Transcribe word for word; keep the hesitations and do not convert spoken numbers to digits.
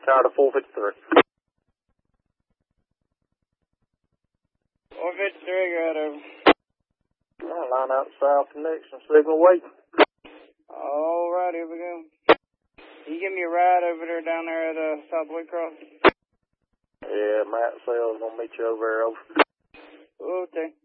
Tower to four fifty-three. four fifty-three, got over. I'll line out south next and signal waiting. All right, here we go. Can you give me a ride over there down there at uh, South Blue Cross? Yeah, Matt Sales gonna meet you over there. Over. Okay.